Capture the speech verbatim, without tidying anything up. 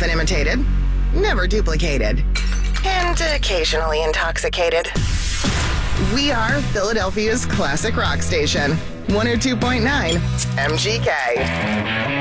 often imitated, never duplicated, and occasionally intoxicated. We are Philadelphia's classic rock station, one oh two point nine M G K.